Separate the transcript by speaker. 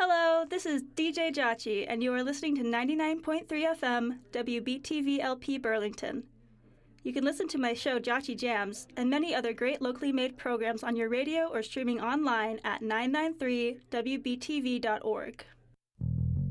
Speaker 1: Hello, this is DJ Jachi, and you are listening to 99.3 FM, WBTV LP Burlington. You can listen to my show Jachi Jams and many other great locally made programs on your radio or streaming online at 993wbtv.org.